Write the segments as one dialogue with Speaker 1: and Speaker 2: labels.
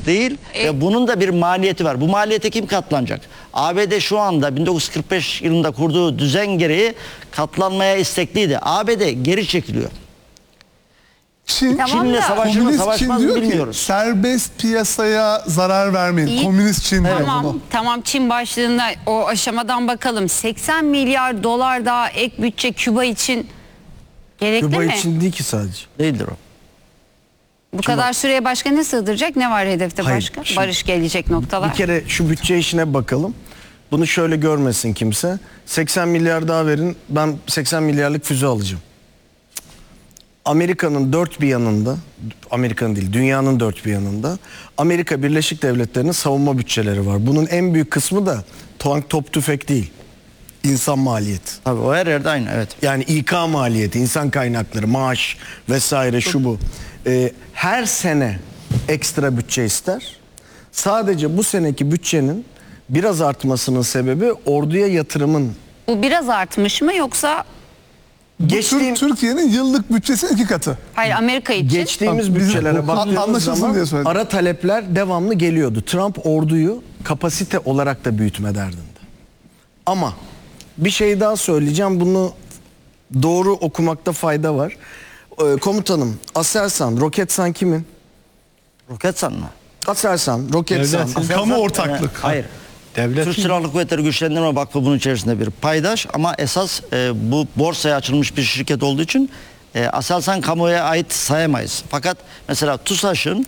Speaker 1: değil ve bunun da bir maliyeti var. Bu maliyete kim katlanacak? ABD şu anda 1945 yılında kurduğu düzen gereği katlanmaya istekliydi. ABD geri çekiliyor.
Speaker 2: Çin,
Speaker 1: Çin'le savaşır mı savaşmaz mı bilmiyoruz.
Speaker 2: Serbest piyasaya zarar vermeyin. Komünist Çin diyor bunu.
Speaker 3: Tamam, Çin başlığında o aşamadan bakalım. 80 milyar dolar daha ek bütçe Küba için gerekli
Speaker 4: Küba
Speaker 3: mi?
Speaker 4: için değil ki sadece.
Speaker 1: Değildir o.
Speaker 3: Bu kadar süreye başka ne sığdıracak? Ne var hedefte
Speaker 4: Hayır,
Speaker 3: başka?
Speaker 4: şimdi
Speaker 3: Barış gelecek noktalar.
Speaker 4: Bir kere şu bütçe işine bakalım. Bunu şöyle görmesin kimse. 80 milyar daha verin, ben 80 milyarlık füze alacağım. Amerika'nın dört bir yanında, Amerika'nın değil dünyanın dört bir yanında Amerika Birleşik Devletleri'nin savunma bütçeleri var. Bunun en büyük kısmı da tank, top, tüfek değil. İnsan maliyeti.
Speaker 1: Tabii o her yerde aynı, evet.
Speaker 4: Yani İK maliyeti, insan kaynakları, maaş vesaire şu bu. Her sene ekstra bütçe ister. Sadece bu seneki bütçenin biraz artmasının sebebi orduya yatırımın.
Speaker 3: Bu biraz artmış mı yoksa
Speaker 2: Türkiye'nin yıllık bütçesinin 2 katı.
Speaker 3: hayır Amerika için?
Speaker 4: Geçtiğimiz
Speaker 2: Bizim-
Speaker 4: bütçelere baktığımız
Speaker 2: anlaşılsın diye
Speaker 4: zaman
Speaker 2: söyledim.
Speaker 4: ara talepler devamlı geliyordu. Trump orduyu kapasite olarak da büyütme derdinde. Ama bir şey daha söyleyeceğim. Bunu doğru okumakta fayda var. Komutanım, Aselsan, Roketsan kimin?
Speaker 1: Roketsan mı?
Speaker 4: Aselsan, Roketsan.
Speaker 2: Devlet. Kamu ortaklık.
Speaker 1: Hayır.
Speaker 5: Devlet
Speaker 1: Türk Silahlı Kuvvetleri Güçlendirme Vakfı bunun içerisinde bir paydaş ama esas bu borsaya açılmış bir şirket olduğu için Aselsan kamuya ait sayamayız. Fakat mesela TUSAŞ'ın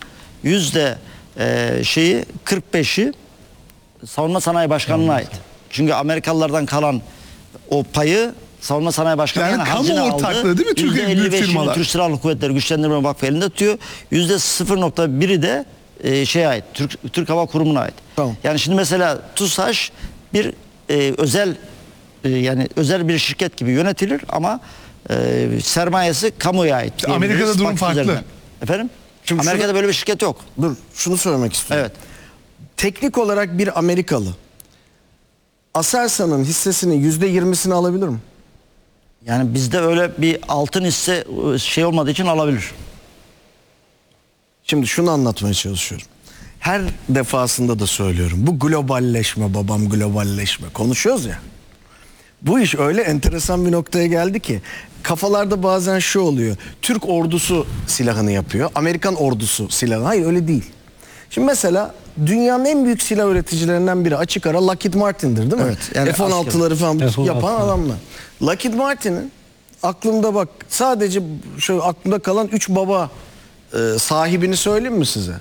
Speaker 1: %45'i Savunma Sanayi Başkanlığı'na ait. Çünkü Amerikalılardan kalan o payı Savunma Sanayi Başkanlığı
Speaker 2: Yani kamu
Speaker 1: hazine
Speaker 2: ortaklığı
Speaker 1: aldı.
Speaker 2: değil mi? Türkiye'nin büyük
Speaker 1: %55'ini
Speaker 2: firmalar.
Speaker 1: Türk Silahlı Kuvvetleri Güçlendirme Vakfı elinde tutuyor. %0.1'i de şeye ait. Türk Hava Kurumu'na ait.
Speaker 4: Tamam.
Speaker 1: Yani şimdi mesela TUSAŞ bir özel yani özel bir şirket gibi yönetilir ama sermayesi kamuya ait.
Speaker 2: Amerika'da
Speaker 1: diyebiliriz,
Speaker 2: durum
Speaker 1: vakıf
Speaker 2: farklı.
Speaker 1: üzerinden. Efendim?
Speaker 4: Şimdi
Speaker 1: Amerika'da
Speaker 4: şunu-
Speaker 1: böyle bir şirket yok.
Speaker 4: Dur, şunu söylemek istiyorum.
Speaker 1: Evet.
Speaker 4: Teknik olarak bir Amerikalı Aselsan'ın hissesinin %20'sini alabilir mi?
Speaker 1: Yani bizde öyle bir altın hisse şey olmadığı için alabilir.
Speaker 4: Şimdi şunu anlatmaya çalışıyorum. Her defasında da söylüyorum. Bu globalleşme, babam globalleşme. Konuşuyoruz ya. Bu iş öyle enteresan bir noktaya geldi ki kafalarda bazen şu oluyor. Türk ordusu silahını yapıyor. Amerikan ordusu silahını. Hayır, öyle değil. Şimdi mesela dünyanın en büyük silah üreticilerinden biri açık ara Lockheed Martin'dir değil mi?
Speaker 1: Evet, yani
Speaker 4: F-16'ları falan
Speaker 5: F-16'lar.
Speaker 4: yapan adamlar. Lockheed Martin'in aklımda bak sadece şöyle aklımda kalan 3 baba sahibini söyleyeyim mi size?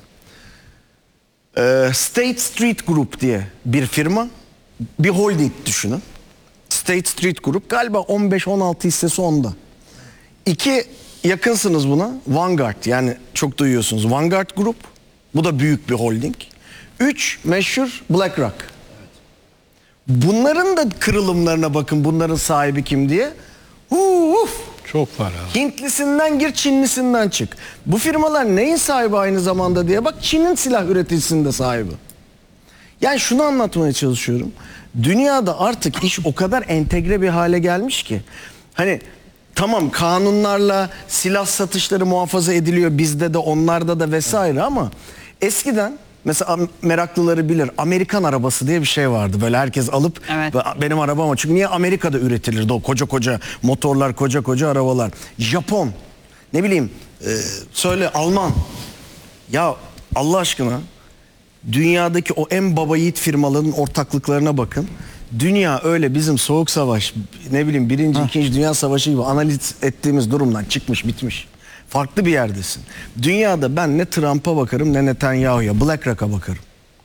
Speaker 4: State Street Group diye bir firma, bir holding düşünün. State Street Group galiba 15-16 hissesi onda. 2 yakınsınız buna, Vanguard, yani çok duyuyorsunuz, Vanguard Group, bu da büyük bir holding. 3 meşhur BlackRock. Bunların da kırılımlarına bakın, bunların sahibi kim diye.
Speaker 5: çok var abi.
Speaker 4: Hintlisinden gir, Çinlisinden çık. Bu firmalar neyin sahibi aynı zamanda diye bak, Çin'in silah üreticisinin de sahibi. Yani şunu anlatmaya çalışıyorum. Dünyada artık iş o kadar entegre bir hale gelmiş ki. Hani tamam, kanunlarla silah satışları muhafaza ediliyor bizde de onlarda da vesaire, ama eskiden mesela meraklıları bilir, Amerikan arabası diye bir şey vardı. Böyle herkes alıp
Speaker 3: Evet.
Speaker 4: benim arabam o. Çünkü niye Amerika'da üretilirdi o koca koca motorlar, koca koca arabalar. Japon, ne bileyim söyle, Alman. Ya Allah aşkına dünyadaki o en baba yiğit firmaların ortaklıklarına bakın. Dünya öyle bizim soğuk savaş, ne bileyim 1. 2. Dünya Savaşı gibi analiz ettiğimiz durumdan çıkmış, bitmiş. Farklı bir yerdesin. Dünyada ben ne Trump'a bakarım ne Netanyahu'ya, BlackRock'a bakarım.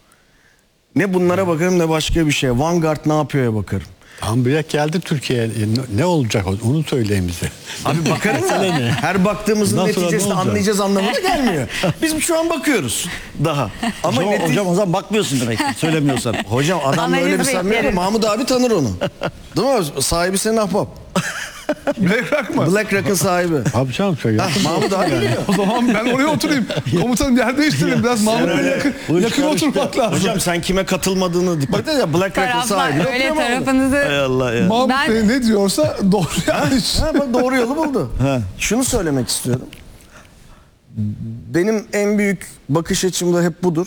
Speaker 4: Ne bunlara bakarım ne başka bir şeye. Vanguard ne yapıyor'ya bakarım.
Speaker 5: Hamburg geldi Türkiye'ye. Ne olacak onu söyleyin bize.
Speaker 4: Abi bakarım da
Speaker 5: ne?
Speaker 4: her baktığımızın
Speaker 5: Bundan sonra
Speaker 4: neticesinde
Speaker 5: ne olacak?
Speaker 4: anlayacağız anlamına gelmiyor. Biz şu an bakıyoruz daha. Ama
Speaker 1: Hocam o zaman bakmıyorsun demek ki, söylemiyorsan.
Speaker 4: Hocam adam
Speaker 3: Analiz
Speaker 4: öyle bir samimi,
Speaker 3: bekleriz.
Speaker 4: Mahmut abi tanır onu. Değil mi? Sahibi senin ahbap.
Speaker 2: BlackRock mı?
Speaker 4: BlackRock'ın sahibi.
Speaker 5: Abi canım söyle.
Speaker 4: Mahmut abi biliyor.
Speaker 2: O zaman ben oraya oturayım. Komutanım yer değiştirelim. Biraz Mahmut'la yakın oturmak lazım.
Speaker 4: Hocam sen kime katılmadığını dikkat et ya. BlackRock'ın
Speaker 3: Taraflar
Speaker 4: sahibi.
Speaker 3: öyle
Speaker 4: oturuyor mu orada?
Speaker 3: tarafınızı
Speaker 4: Ey Allah ya.
Speaker 2: Mahmut
Speaker 3: Ben-
Speaker 2: Bey ne diyorsa doğru yani.
Speaker 4: Ha, bak doğru yolu buldu. Şunu söylemek istiyorum. Benim en büyük bakış açım da hep budur.